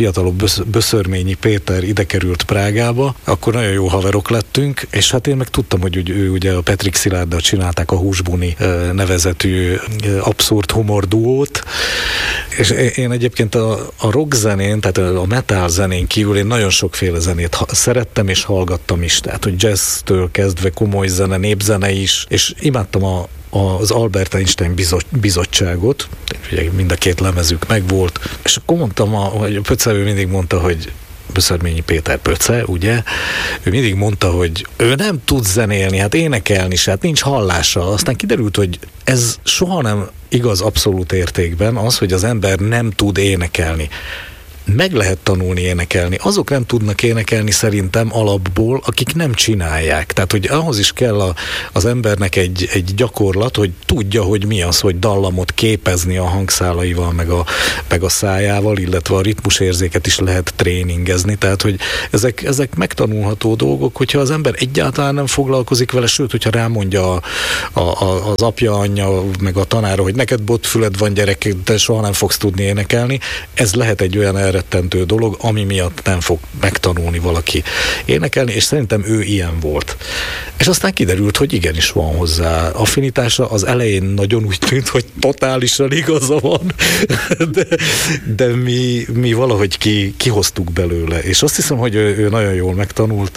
Böszörményi Péter ide került Prágába, akkor nagyon jó haverok lettünk, és hát én meg tudtam, hogy ő ugye a Petrik Szilárddal csinálták a Húsbuni nevezetű abszurd humor duót, és én egyébként a, a rock zenén, tehát a metal zenén kívül én nagyon sokféle zenét szerettem és hallgattam is, tehát hogy jazztől kezdve komoly zene, népzene is, és imádtam a az Albert Einstein bizot, bizottságot, ugye mind a két lemezük megvolt, és akkor mondtam, hogy a Pöce, ő mindig mondta, hogy Böszörményi Péter Pöce, ugye, ő mindig mondta, hogy ő nem tud zenélni, hát énekelni se, hát nincs hallása. Aztán kiderült, hogy ez soha nem igaz abszolút értékben, az, hogy az ember nem tud énekelni. Meg lehet tanulni énekelni. Azok nem tudnak énekelni szerintem alapból, akik nem csinálják. Tehát, hogy ahhoz is kell a, az embernek egy, egy gyakorlat, hogy tudja, hogy mi az, hogy dallamot képezni a hangszálaival, meg a, meg a szájával, illetve a ritmusérzéket is lehet tréningezni. Tehát, hogy ezek, ezek megtanulható dolgok, hogyha az ember egyáltalán nem foglalkozik vele, sőt, hogyha rámondja a, a, az apja, anyja, meg a tanára, hogy neked botfüled van, gyerek, de soha nem fogsz tudni énekelni, ez lehet egy olyan rettentő dolog, ami miatt nem fog megtanulni valaki énekelni, és szerintem ő ilyen volt. És aztán kiderült, hogy igenis van hozzá affinitása. Az elején nagyon úgy tűnt, hogy totálisan igaza van, de, de mi, mi valahogy ki, kihoztuk belőle. És azt hiszem, hogy ő, ő nagyon jól megtanult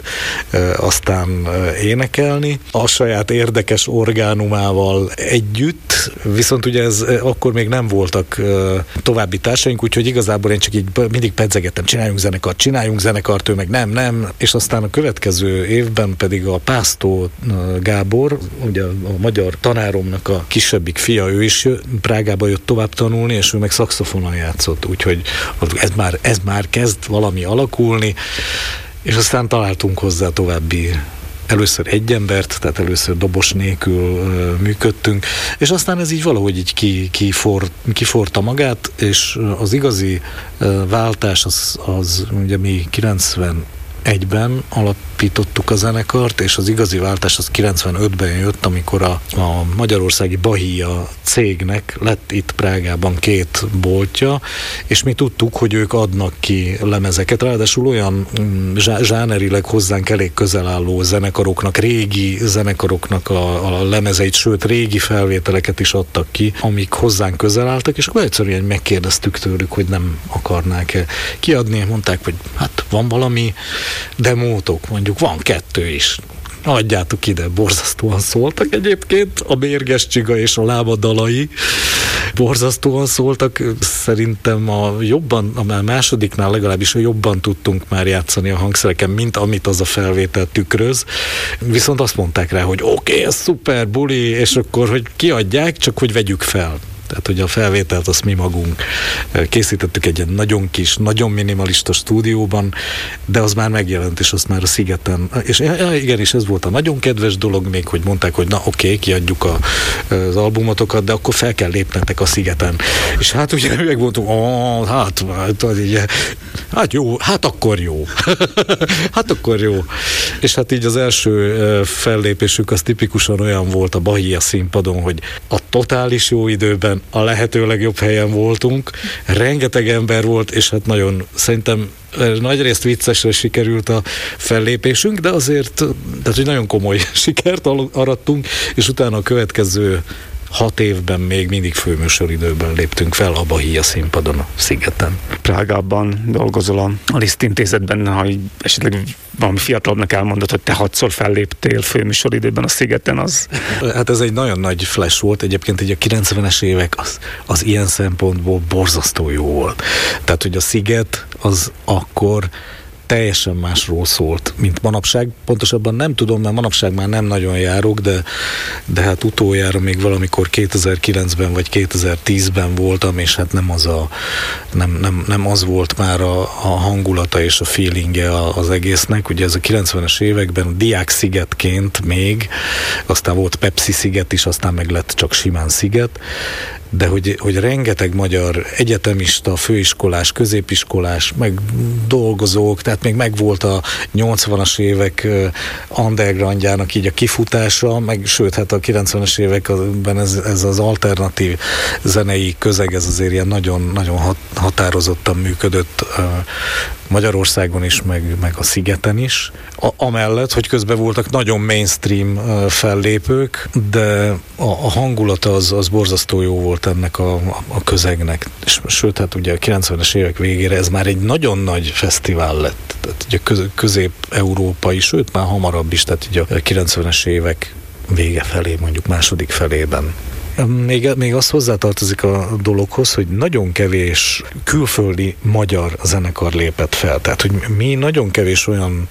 aztán énekelni a saját érdekes orgánumával együtt, viszont ugye ez akkor még nem voltak további társaink, úgyhogy igazából én csak így mindig pedzegettem, csináljunk zenekart, csináljunk zenekart, ő meg nem, nem, és aztán a következő évben pedig a Pásztó Gábor, ugye a magyar tanáromnak a kisebbik fia, ő is Prágába jött tovább tanulni, és ő meg szaxofonon játszott, úgyhogy ez már, ez már kezd valami alakulni, és aztán találtunk hozzá további először egy embert, tehát először dobos nélkül uh, működtünk, és aztán ez így valahogy így ki, kifor, kiforta magát, és az igazi uh, váltás az, az ugye mi kilencvenegyben alapítottuk a zenekart, és az igazi váltás az kilencvenötben jött, amikor a, a magyarországi Bahia cégnek lett itt Prágában két boltja, és mi tudtuk, hogy ők adnak ki lemezeket, ráadásul olyan zsá- zsánerileg hozzánk elég közel álló zenekaroknak, régi zenekaroknak a, a lemezeit, sőt régi felvételeket is adtak ki, amik hozzánk közel álltak, és akkor egyszerűen megkérdeztük tőlük, hogy nem akarnák-e kiadni, mondták, hogy hát van valami demótok, mondjuk van kettő is. Adjátok ide, borzasztóan szóltak egyébként, a Mérges Csiga és a Lábadalai borzasztóan szóltak, szerintem a jobban, a másodiknál legalábbis jobban tudtunk már játszani a hangszereken, mint amit az a felvétel tükröz, viszont azt mondták rá, hogy oké, okay, ez szuper, buli, és akkor, hogy kiadják, csak hogy vegyük fel. Tehát, hogy a felvételt azt mi magunk készítettük egy ilyen nagyon kis, nagyon minimalista stúdióban, de az már megjelent, és azt már a Szigeten, és igen, és ez volt a nagyon kedves dolog még, hogy mondták, hogy na oké, okay, kiadjuk a, az albumotokat, de akkor fel kell lépnetek a Szigeten. És hát ugye megmondtuk, oh, hát, hát, hát jó, hát akkor jó. hát akkor jó. És hát így az első fellépésük az tipikusan olyan volt a Bahia színpadon, hogy a totális jó időben a lehető legjobb helyen voltunk, rengeteg ember volt, és hát nagyon, szerintem nagyrészt viccesre sikerült a fellépésünk, de azért, tehát hogy nagyon komoly sikert arattunk, és utána a következő hat évben még mindig főműsoridőben léptünk fel a Bahia színpadon a Szigeten. Prágában dolgozol a Liszt Intézetben, ha esetleg valami fiatalabbnak elmondod, hogy te hatszor felléptél főműsoridőben a Szigeten, az... Hát ez egy nagyon nagy flash volt, egyébként így a kilencvenes évek az, az ilyen szempontból borzasztó jó volt. Tehát, hogy a Sziget az akkor teljesen másról szólt, mint manapság. Pontosabban nem tudom, mert manapság már nem nagyon járok, de, de hát utoljára még valamikor kétezer-kilencben vagy kétezer-tízben voltam, és hát nem az, a, nem, nem, nem az volt már a, a hangulata és a feelingje az egésznek. Ugye ez a kilencvenes években a Diák Szigetként még, aztán volt Pepsi Sziget is, aztán meg lett csak simán Sziget, de hogy, hogy rengeteg magyar egyetemista, főiskolás, középiskolás, meg dolgozók, tehát még megvolt a nyolcvanas évek undergroundjának így a kifutása, meg sőt, hát a kilencvenes években ez, ez az alternatív zenei közeg, ez azért ilyen nagyon, nagyon hat, határozottan működött Magyarországon is, meg, meg a Szigeten is. A, amellett, hogy közben voltak nagyon mainstream fellépők, de a, a hangulata az, az borzasztó jó volt ennek a, a közegnek. És, sőt, hát ugye a kilencvenes évek végére ez már egy nagyon nagy fesztivál lett. Tehát ugye köz, közép-európai, sőt már hamarabb is, tehát ugye a kilencvenes évek vége felé, mondjuk második felében. Még, még az hozzátartozik a dologhoz, hogy nagyon kevés külföldi magyar zenekar lépett fel. Tehát, hogy mi nagyon kevés olyan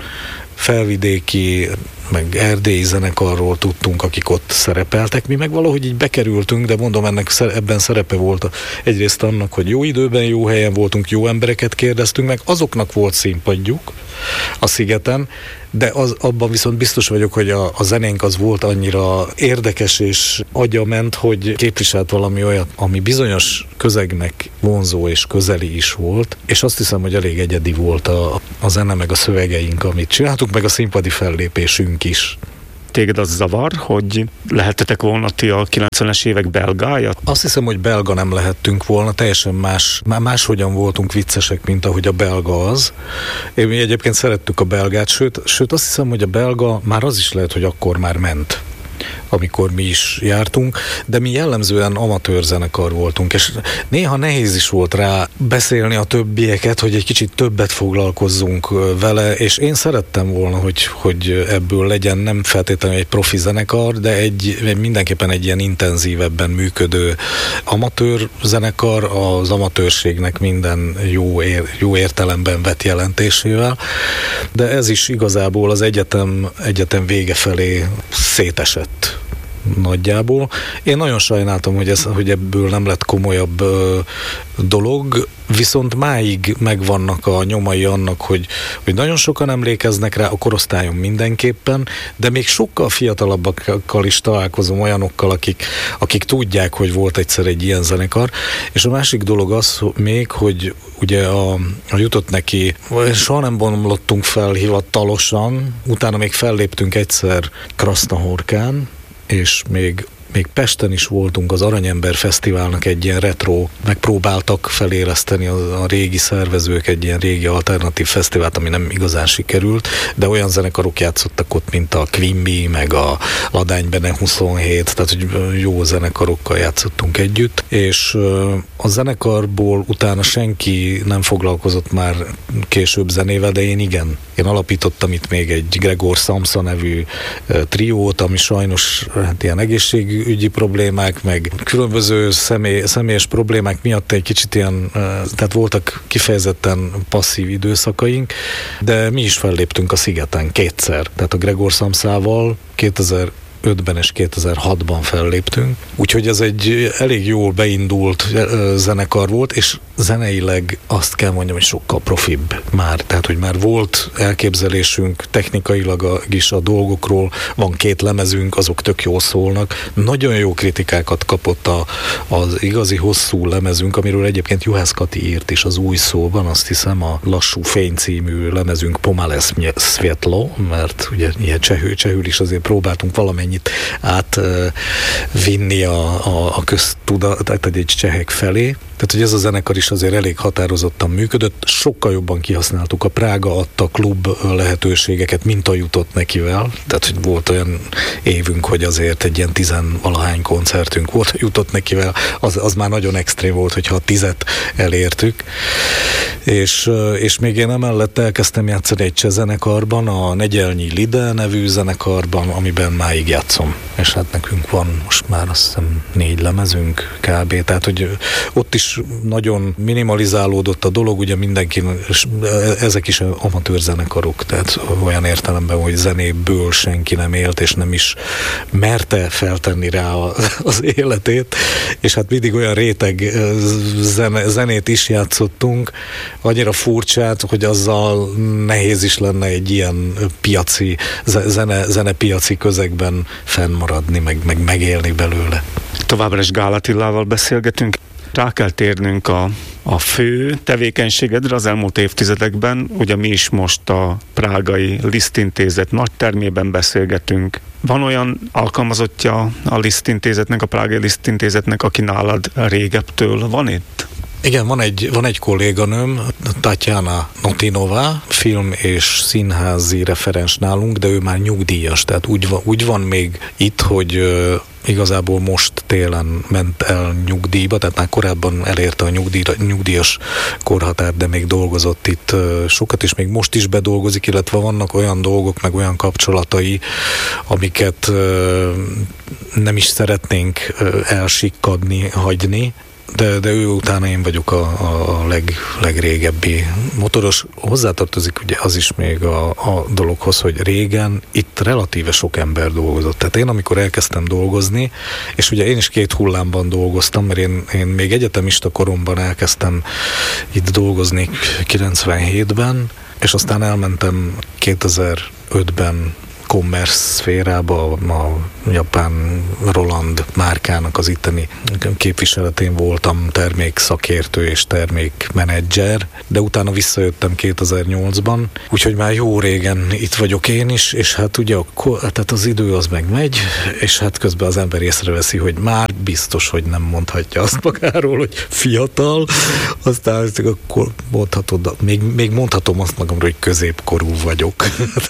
felvidéki, meg erdélyi zenekarról tudtunk, akik ott szerepeltek. Mi meg valahogy így bekerültünk, de mondom, ennek ebben szerepe volt egyrészt annak, hogy jó időben, jó helyen voltunk, jó embereket kérdeztünk meg, azoknak volt színpadjuk a Szigeten, de az, abban viszont biztos vagyok, hogy a, a zenénk az volt annyira érdekes és agyament, hogy képviselt valami olyat, ami bizonyos közegnek vonzó és közeli is volt, és azt hiszem, hogy elég egyedi volt a, a zene meg a szövegeink, amit csináltuk, meg a színpadi fellépésünk is. Téged az zavar, hogy lehettetek volna ti a kilencvenes évek belgája? Azt hiszem, hogy belga nem lehettünk volna, teljesen más, máshogyan voltunk viccesek, mint ahogy a belga az. Mi egyébként szerettük a belgát, sőt, sőt azt hiszem, hogy a belga már az is lehet, hogy akkor már ment, amikor mi is jártunk, de mi jellemzően amatőr zenekar voltunk, és néha nehéz is volt rá beszélni a többieket, hogy egy kicsit többet foglalkozzunk vele, és én szerettem volna, hogy, hogy ebből legyen nem feltétlenül egy profi zenekar, de egy, mindenképpen egy ilyen intenzívebben működő amatőr zenekar, az amatőrségnek minden jó, ér, jó értelemben vett jelentésével, de ez is igazából az egyetem, egyetem vége felé szétesett nagyjából. Én nagyon sajnáltam, hogy, ez, hogy ebből nem lett komolyabb ö, dolog, viszont máig megvannak a nyomai annak, hogy, hogy nagyon sokan emlékeznek rá, a korosztályon mindenképpen, de még sokkal fiatalabbakkal is találkozom, olyanokkal, akik, akik tudják, hogy volt egyszer egy ilyen zenekar, és a másik dolog az még, hogy ugye a, a jutott neki, soha nem bomlottunk fel hivatalosan, utána még felléptünk egyszer Krasznahorkán, és még, még Pesten is voltunk az Aranyember Fesztiválnak egy ilyen retro, megpróbáltak feléleszteni a, a régi szervezők egy ilyen régi alternatív fesztivált, ami nem igazán sikerült, de olyan zenekarok játszottak ott, mint a Quimby, meg a Ladány Bene huszonhét, tehát hogy jó zenekarokkal játszottunk együtt, és a zenekarból utána senki nem foglalkozott már később zenével, de én igen. Én alapítottam itt még egy Gregor Samsa nevű triót, ami sajnos hát ilyen egészségügyi problémák, meg különböző személy, személyes problémák miatt egy kicsit ilyen, tehát voltak kifejezetten passzív időszakaink, de mi is felléptünk a Szigeten kétszer. Tehát a Gregor Samsával kétezer-ötben és kétezer-hatban felléptünk. Úgyhogy ez egy elég jól beindult zenekar volt, és zeneileg azt kell mondjam, hogy sokkal profibb már. Tehát, hogy már volt elképzelésünk technikailag is a dolgokról, van két lemezünk, azok tök jól szólnak. Nagyon jó kritikákat kapott a, az igazi hosszú lemezünk, amiről egyébként Juhász Kati írt is az Új szóban, azt hiszem a Lassú fény című lemezünk Pomale Svetlo, mert ugye ilyen csehül, csehül is azért próbáltunk valamennyit átvinni a, a, a köztudat, tehát egy csehek felé. Tehát, hogy ez a zenekar is azért elég határozottan működött, sokkal jobban kihasználtuk a Prága adta klub lehetőségeket, mint a jutott nekivel. Tehát, hogy volt olyan évünk, hogy azért egy ilyen tizenvalahány koncertünk volt a jutott nekivel, az, az már nagyon extrém volt, hogyha a tizet elértük. És, és még én emellett elkezdtem játszani egy cseh zenekarban, a Negyelnyi Lide nevű zenekarban, amiben máig játszom. És hát nekünk van most már azt hiszem négy lemezünk kb. Tehát, hogy ott is nagyon minimalizálódott a dolog, ugye mindenki, ezek is amatőr zenekarok, tehát olyan értelemben, hogy zenéből senki nem élt, és nem is merte feltenni rá az életét, és hát mindig olyan réteg zene, zenét is játszottunk, annyira furcsát, hogy azzal nehéz is lenne egy ilyen piaci, zene, zenepiaci közegben fennmaradni, meg, meg megélni belőle. Továbbra is Gál Attilával beszélgetünk. Rá kell térnünk a, a fő tevékenységedre az elmúlt évtizedekben. Ugye mi is most a prágai Liszt-intézet nagy termében beszélgetünk. Van olyan alkalmazottja a Liszt-intézetnek, a prágai Liszt-intézetnek, aki nálad régebtől van itt? Igen, van egy, van egy kolléganőm, Tatjana Notinová, film és színházi referens nálunk, de ő már nyugdíjas, tehát úgy van, úgy van még itt, hogy uh, igazából most télen ment el nyugdíjba, tehát már korábban elérte a nyugdíj, nyugdíjas korhatárt, de még dolgozott itt uh, sokat, és még most is bedolgozik, illetve vannak olyan dolgok, meg olyan kapcsolatai, amiket uh, nem is szeretnénk uh, elsikkadni, hagyni, De, de ő utána én vagyok a, a leg, legrégebbi motoros. Hozzátartozik ugye az is még a, a dologhoz, hogy régen itt relatíve sok ember dolgozott. Tehát én amikor elkezdtem dolgozni, és ugye én is két hullámban dolgoztam, mert én, én még egyetemista koromban elkezdtem itt dolgozni kilencvenhétben, és aztán elmentem kétezer-ötben commerce szférába, a japán Roland márkának az itteni képviseletén voltam termékszakértő és termékmenedzser, de utána visszajöttem kétezer-nyolcban, úgyhogy már jó régen itt vagyok én is, és hát ugye akkor, tehát az idő az meg megy, és hát közben az ember észreveszi, hogy már biztos, hogy nem mondhatja azt magáról, hogy fiatal, aztán akkor mondhatod, még, még mondhatom azt magamról, hogy középkorú vagyok.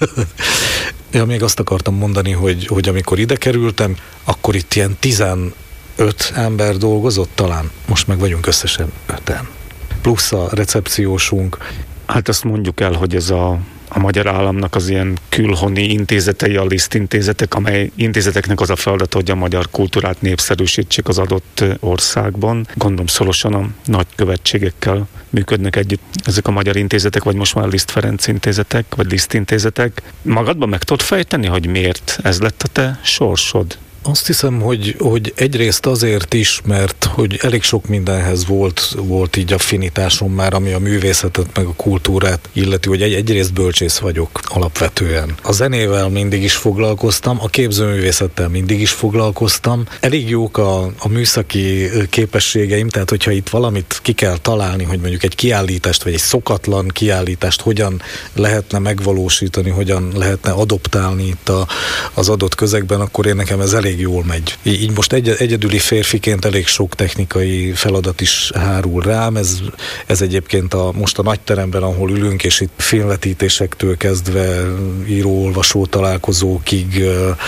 Ja, még azt akartam mondani, hogy, hogy amikor ide kerültem, akkor itt ilyen tizenöt ember dolgozott talán. Most meg vagyunk összesen öten. Plusz a recepciósunk. Hát azt mondjuk el, hogy ez a, a magyar államnak az ilyen külhoni intézetei, a Liszt intézetek, amely intézeteknek az a feladat, hogy a magyar kultúrát népszerűsítsék az adott országban. Gondolom szorosan a nagykövetségekkel működnek együtt ezek a magyar intézetek, vagy most már Liszt Ferenc intézetek, vagy Liszt intézetek. Magadban meg tudod fejteni, hogy miért ez lett a te sorsod? Azt hiszem, hogy, hogy egyrészt azért is, mert hogy elég sok mindenhez volt, volt így affinitásom már, ami a művészetet meg a kultúrát illeti, hogy egy, egyrészt bölcsész vagyok alapvetően. A zenével mindig is foglalkoztam, a képzőművészettel mindig is foglalkoztam. Elég jók a, a műszaki képességeim, tehát hogyha itt valamit ki kell találni, hogy mondjuk egy kiállítást, vagy egy szokatlan kiállítást hogyan lehetne megvalósítani, hogyan lehetne adoptálni itt a, az adott közegben, akkor én nekem ez elég jól megy. Így most egy, egyedüli férfiként elég sok technikai feladat is hárul rám. Ez, ez egyébként a, most a nagyteremben, ahol ülünk, és itt filmvetítésektől kezdve író-olvasó találkozókig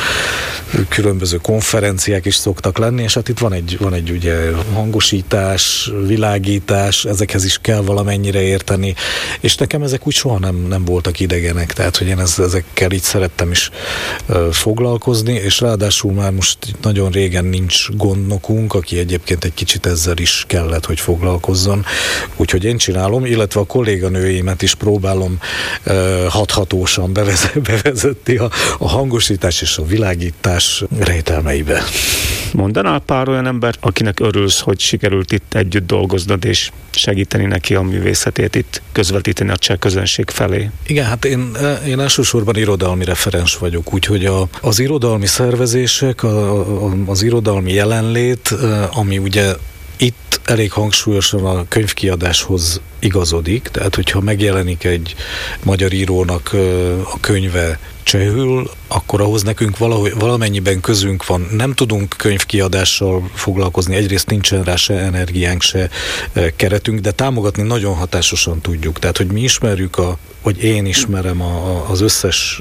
különböző konferenciák is szoktak lenni, és hát itt van egy, van egy ugye hangosítás, világítás, ezekhez is kell valamennyire érteni, és nekem ezek úgy soha nem, nem voltak idegenek, tehát hogy én ez, ezekkel így szerettem is uh, foglalkozni, és ráadásul már most nagyon régen nincs gondnokunk, aki egyébként egy kicsit ezzel is kellett, hogy foglalkozzon. Úgyhogy én csinálom, illetve a kolléganőimet is próbálom uh, hathatósan bevezet, bevezetni a, a hangosítás és a világítás rejtelmeibe. Mondanál pár olyan embert, akinek örülsz, hogy sikerült itt együtt dolgoznod, és segíteni neki a művészetét itt közvetíteni a cseh közönség felé? Igen, hát én, én elsősorban irodalmi referens vagyok, úgyhogy a, az irodalmi szervezések, a, a, az irodalmi jelenlét, ami ugye itt elég hangsúlyosan a könyvkiadáshoz igazodik, tehát hogyha megjelenik egy magyar írónak a könyve csehül, akkor ahhoz nekünk valahogy, valamennyiben közünk van. Nem tudunk könyvkiadással foglalkozni, egyrészt nincsen rá se energiánk, se keretünk, de támogatni nagyon hatásosan tudjuk. Tehát, hogy mi ismerjük, a, vagy én ismerem a, a, az összes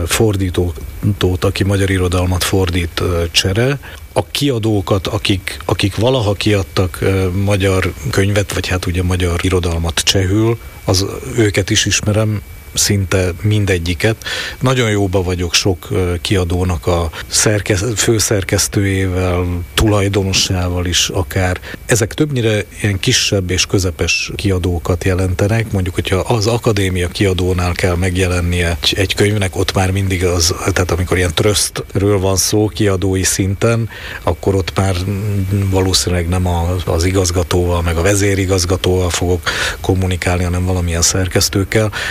fordítót, aki magyar irodalmat fordít csehre, a kiadókat, akik, akik valaha kiadtak uh, magyar könyvet, vagy hát ugye magyar irodalmat csehül, az őket is ismerem, szinte mindegyiket. Nagyon jóba vagyok sok uh, kiadónak a szerkesz- főszerkesztőjével, tulajdonosával is akár. Ezek többnyire ilyen kisebb és közepes kiadókat jelentenek. Mondjuk, hogyha az akadémia kiadónál kell megjelennie egy, egy könyvnek, ott már mindig az, tehát amikor ilyen trösztről van szó kiadói szinten, akkor ott már valószínűleg nem az igazgatóval, meg a vezérigazgatóval fogok kommunikálni, hanem valamilyen szerkesztőkkel. De mi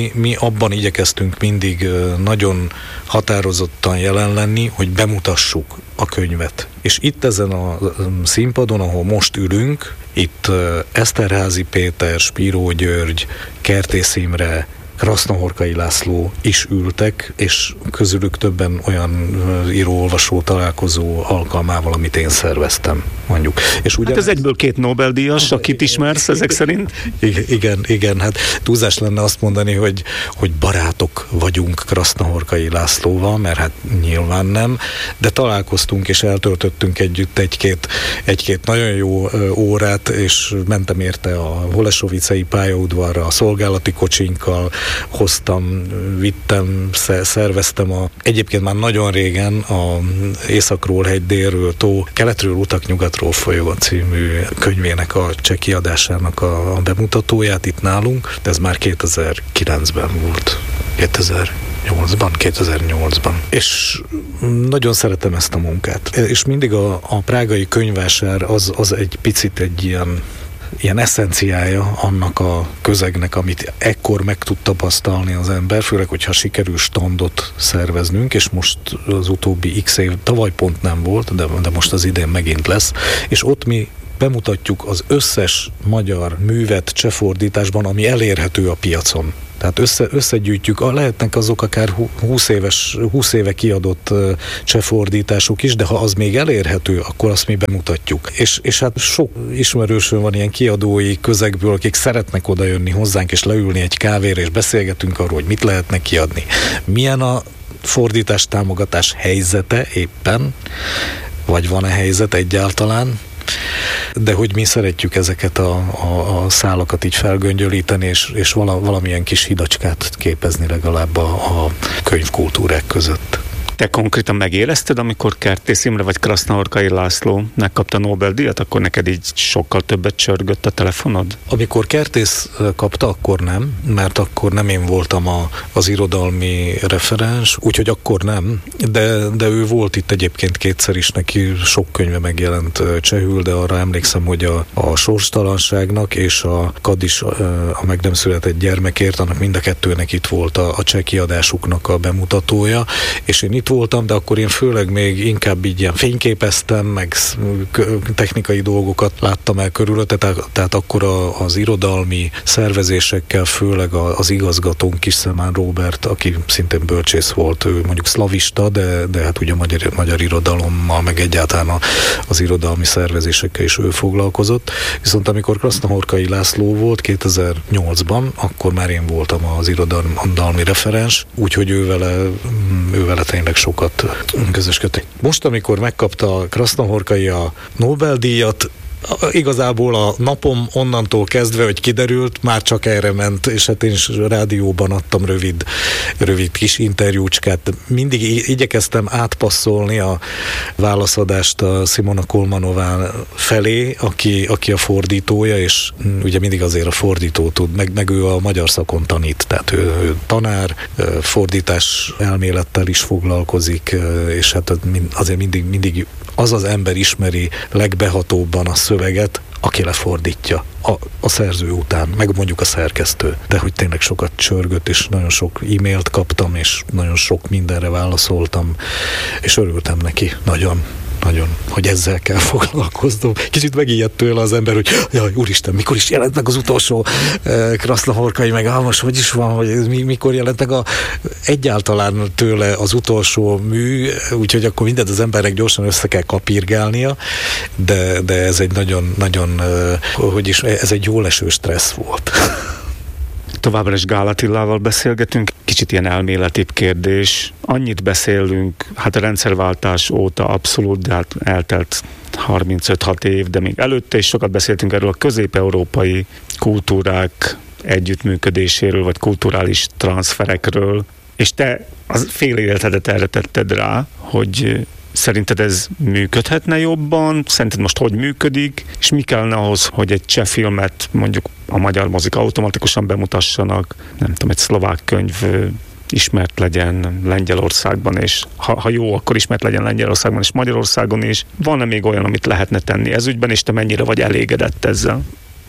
mi, mi abban igyekeztünk mindig nagyon határozottan jelen lenni, hogy bemutassuk a könyvet. És itt ezen a színpadon, ahol most ülünk, itt Eszterházy Péter, Spiró György, Kertész Imre, Krasznahorkai László is ültek, és közülük többen olyan író-olvasó találkozó alkalmával, amit én szerveztem, mondjuk. És ugyan... Hát ez egyből két Nobel-díjas, akit ismersz ezek szerint? Igen, igen, igen, hát túlzás lenne azt mondani, hogy, hogy barátok vagyunk Krasznahorkai Lászlóval, mert hát nyilván nem, de találkoztunk és eltöltöttünk együtt egy-két, egy-két nagyon jó órát, és mentem érte a Holesovicei pályaudvarra, a szolgálati kocsinkkal, hoztam, vittem, szerveztem a, egyébként már nagyon régen a Északról hegy, délről tó, keletről utak, nyugatról folyó című könyvének a cseh kiadásának a, a bemutatóját itt nálunk, de ez már kétezer-kilencben volt. kétezer-nyolcban, kétezer-nyolcban. És nagyon szeretem ezt a munkát. És mindig a, a prágai könyvvásár az, az egy picit egy ilyen ilyen eszenciája annak a közegnek, amit ekkor meg tud tapasztalni az ember, főleg, hogyha sikerül standot szerveznünk, és most az utóbbi x év, tavaly pont nem volt, de, de most az idén megint lesz, és ott mi bemutatjuk az összes magyar művet csehfordításban, ami elérhető a piacon. Tehát össze, összegyűjtjük, lehetnek azok akár húsz éves, húsz éve kiadott csehfordítások is, de ha az még elérhető, akkor azt mi bemutatjuk. És, és hát sok ismerősön van ilyen kiadói közegből, akik szeretnek odajönni hozzánk, és leülni egy kávéra, és beszélgetünk arról, hogy mit lehetne kiadni. Milyen a fordítás támogatás helyzete éppen, vagy van-e helyzet egyáltalán, de hogy mi szeretjük ezeket a, a, a szálakat így felgöngyölíteni, és, és vala, valamilyen kis hidacskát képezni legalább a, a könyvkultúrák között. Te konkrétan megérezted, amikor Kertész Imre vagy Krasznahorkai László megkapta Nobel-díjat, akkor neked így sokkal többet csörgött a telefonod? Amikor Kertész kapta, akkor nem, mert akkor nem én voltam a, az irodalmi referens, úgyhogy akkor nem, de, de ő volt itt egyébként kétszer is, neki sok könyve megjelent csehül, de arra emlékszem, hogy a, a Sorstalanságnak és a Kadis, a meg nem született gyermekért, annak mind a kettőnek itt volt a, a cseh kiadásuknak a bemutatója, és én itt voltam, de akkor én főleg még inkább így ilyen fényképeztem, meg technikai dolgokat láttam el körülötte, tehát, tehát akkor a, az irodalmi szervezésekkel, főleg az igazgatón Kisszemán Róbert, aki szintén bölcsész volt, ő mondjuk szlavista, de, de hát ugye a magyar, magyar irodalommal, meg egyáltalán a, az irodalmi szervezésekkel is ő foglalkozott. Viszont amikor Krasznahorkai László volt kétezer-nyolcban, akkor már én voltam az irodalmi referens, úgyhogy ővele, ővele tényleg sokat közösködtek. Most, amikor megkapta Krasznahorkai a Nobel-díjat, igazából a napom onnantól kezdve, hogy kiderült, már csak erre ment, és hát én is rádióban adtam rövid, rövid kis interjúcskát. Mindig igyekeztem átpasszolni a válaszadást a Simona Kolmanová felé, aki, aki a fordítója, és ugye mindig azért a fordító tud, meg, meg ő a magyar szakon tanít, tehát ő, ő tanár, fordítás elmélettel is foglalkozik, és hát azért mindig, mindig az az ember ismeri legbehatóbban a szöveget, aki lefordítja a, a szerző után, meg mondjuk a szerkesztő. De hogy tényleg sokat csörgött, és nagyon sok e-mailt kaptam, és nagyon sok mindenre válaszoltam, és örültem neki nagyon. Nagyon, hogy ezzel kell foglalkoznom. Kicsit megijedt tőle az ember, hogy jaj, úristen, mikor is jelent meg az utolsó eh, Krasznahorkai, meg ah, most hogy is van, hogy mi, mikor jelent meg a, egyáltalán tőle az utolsó mű, úgyhogy akkor mindent az embernek gyorsan össze kell kapirgálnia, de, de ez egy nagyon, nagyon, eh, hogy is, ez egy jól eső stressz volt. Továbbra is Gál Attilával beszélgetünk, kicsit ilyen elméletibb kérdés. Annyit beszélünk, hát a rendszerváltás óta abszolút, de hát eltelt harmincöt-hat év, de még előtte is sokat beszéltünk erről a közép-európai kultúrák együttműködéséről, vagy kulturális transferekről, és te az fél életedet erre tetted rá, hogy szerinted ez működhetne jobban? Szerinted most hogy működik? És mi kellene ahhoz, hogy egy cseh filmet mondjuk a magyar mozik automatikusan bemutassanak? Nem tudom, egy szlovák könyv ismert legyen Lengyelországban, és ha, ha jó, akkor ismert legyen Lengyelországban és Magyarországon is. Van-e még olyan, amit lehetne tenni ez ügyben, és te mennyire vagy elégedett ezzel?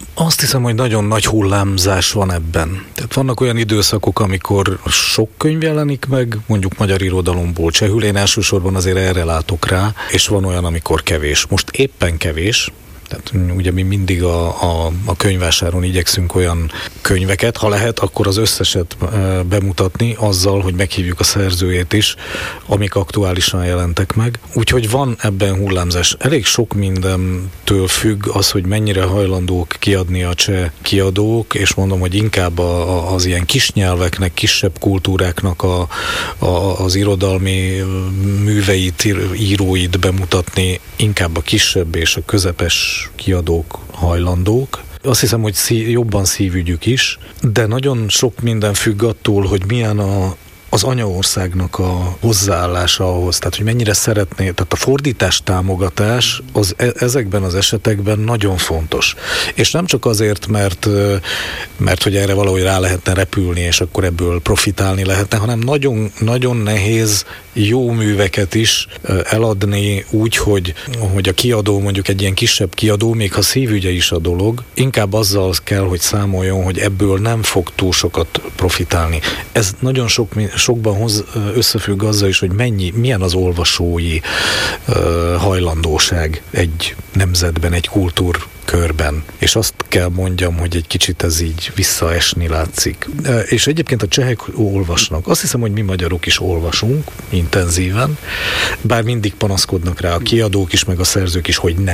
Azt hiszem, hogy nagyon nagy hullámzás van ebben. Tehát vannak olyan időszakok, amikor sok könyv jelenik meg, mondjuk magyar irodalomból csehül, én elsősorban azért erre látok rá, és van olyan, amikor kevés. Most éppen kevés, tehát ugye mi mindig a, a, a könyvvásáron igyekszünk olyan könyveket, ha lehet, akkor az összeset bemutatni azzal, hogy meghívjuk a szerzőjét is, amik aktuálisan jelentek meg. Úgyhogy van ebben hullámzás. Elég sok mindentől függ az, hogy mennyire hajlandók kiadni a cseh kiadók, és mondom, hogy inkább a, a, az ilyen kis nyelveknek, kisebb kultúráknak a, a, az irodalmi műveit, íróit bemutatni, inkább a kisebb és a közepes kiadók hajlandók. Azt hiszem, hogy szí- jobban szívügyük is, de nagyon sok minden függ attól, hogy milyen a az anyaországnak a hozzáállása ahhoz, tehát hogy mennyire szeretné, tehát a fordítás támogatás az e- ezekben az esetekben nagyon fontos. És nem csak azért, mert, mert hogy erre valahogy rá lehetne repülni, és akkor ebből profitálni lehetne, hanem nagyon, nagyon nehéz jó műveket is eladni úgy, hogy, hogy a kiadó, mondjuk egy ilyen kisebb kiadó, még ha szívügye is a dolog, inkább azzal kell, hogy számoljon, hogy ebből nem fog túl sokat profitálni. Ez nagyon sok, sokban hoz, összefügg azzal is, hogy mennyi, milyen az olvasói uh, hajlandóság egy nemzetben, egy kultúrkörben. És azt kell mondjam, hogy egy kicsit ez így visszaesni látszik. Uh, és egyébként a csehek olvasnak. Azt hiszem, hogy mi magyarok is olvasunk intenzíven, bár mindig panaszkodnak rá a kiadók is, meg a szerzők is, hogy nem.